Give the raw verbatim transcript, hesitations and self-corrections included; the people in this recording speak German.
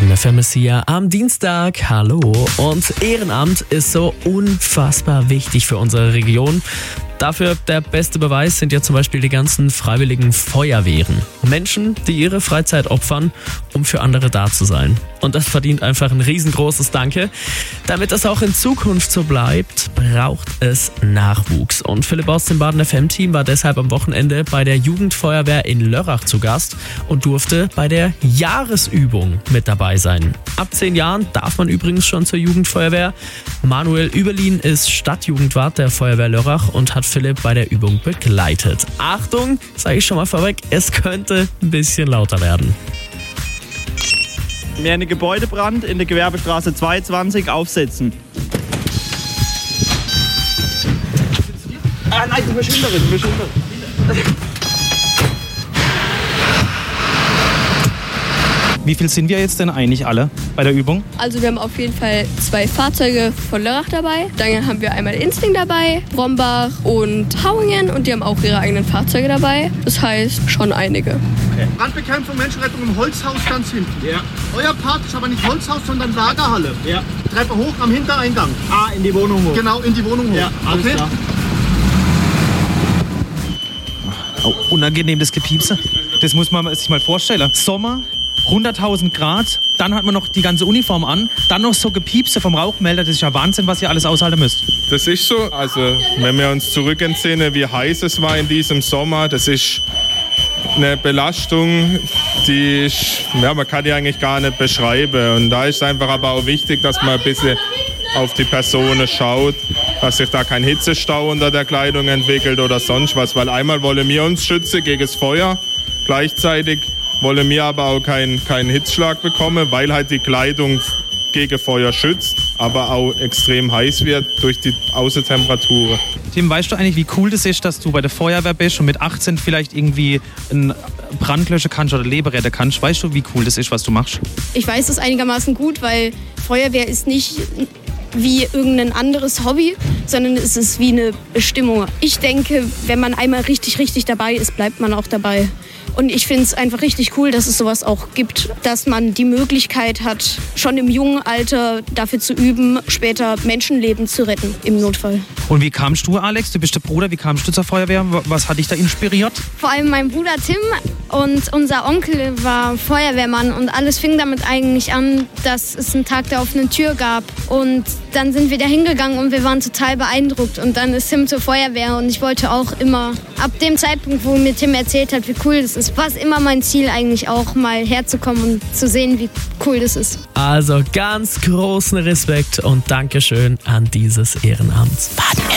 Baden F M ist hier am Dienstag. Hallo. Und Ehrenamt ist so unfassbar wichtig für unsere Region. Dafür der beste Beweis sind ja zum Beispiel die ganzen freiwilligen Feuerwehren. Menschen, die ihre Freizeit opfern, um für andere da zu sein. Und das verdient einfach ein riesengroßes Danke. Damit das auch in Zukunft so bleibt, braucht es Nachwuchs. Und Philipp aus dem Baden F M-Team war deshalb am Wochenende bei der Jugendfeuerwehr in Lörrach zu Gast und durfte bei der Jahresübung mit dabei sein. Ab zehn Jahren darf man übrigens schon zur Jugendfeuerwehr. Manuel Überlin ist Stadtjugendwart der Feuerwehr Lörrach und hat Philipp bei der Übung begleitet. Achtung, sage ich schon mal vorweg, es könnte ein bisschen lauter werden. Wir haben einen Gebäudebrand in der Gewerbestraße zweiundzwanzig aufsetzen. Ah nein, du bist hinter, du bist hinter. Wie viel sind wir jetzt denn eigentlich alle bei der Übung? Also wir haben auf jeden Fall zwei Fahrzeuge von Lörrach dabei. Dann haben wir einmal Insting dabei, Brombach und Hauingen und die haben auch ihre eigenen Fahrzeuge dabei. Das heißt schon einige. Okay. Brandbekämpfung, Menschenrettung im Holzhaus ganz hinten. Ja. Euer Part ist aber nicht Holzhaus, sondern Lagerhalle. Ja. Treppe hoch am Hintereingang. Ah, in die Wohnung hoch. Genau, in die Wohnung hoch. Ja, alles okay. klar. Oh, unangenehm, das Gepiepse. Das muss man sich mal vorstellen. Sommer, hunderttausend Grad, dann hat man noch die ganze Uniform an, dann noch so Gepiepse vom Rauchmelder. Das ist ja Wahnsinn, was ihr alles aushalten müsst. Das ist so. Also, wenn wir uns zurückentsinnen, wie heiß es war in diesem Sommer, das ist eine Belastung, die ist, ja, man kann die eigentlich gar nicht beschreiben. Und da ist es einfach aber auch wichtig, dass man ein bisschen auf die Personen schaut, dass sich da kein Hitzestau unter der Kleidung entwickelt oder sonst was. Weil einmal wollen wir uns schützen gegen das Feuer, gleichzeitig wollen wir aber auch keinen keinen Hitzschlag bekommen, weil halt die Kleidung gegen Feuer schützt, aber auch extrem heiß wird durch die Außentemperaturen. Tim, weißt du eigentlich, wie cool das ist, dass du bei der Feuerwehr bist und mit achtzehn vielleicht irgendwie einen Brand löschen kannst oder Leben retten kannst? Weißt du, wie cool das ist, was du machst? Ich weiß es einigermaßen gut, weil Feuerwehr ist nicht wie irgendein anderes Hobby, sondern es ist wie eine Bestimmung. Ich denke, wenn man einmal richtig, richtig dabei ist, bleibt man auch dabei. Und ich finde es einfach richtig cool, dass es sowas auch gibt, dass man die Möglichkeit hat, schon im jungen Alter dafür zu üben, später Menschenleben zu retten im Notfall. Und wie kamst du, Alex? Du bist der Bruder. Wie kamst du zur Feuerwehr? Was hat dich da inspiriert? Vor allem mein Bruder Tim und unser Onkel war Feuerwehrmann. Und alles fing damit eigentlich an, dass es einen Tag der offenen Tür gab. Und dann sind wir da hingegangen und wir waren total beeindruckt. Und dann ist Tim zur Feuerwehr und ich wollte auch immer, ab dem Zeitpunkt, wo mir Tim erzählt hat, wie cool das ist, war es immer mein Ziel eigentlich auch mal herzukommen und zu sehen, wie cool das ist. Also ganz großen Respekt und Dankeschön an dieses Ehrenamt.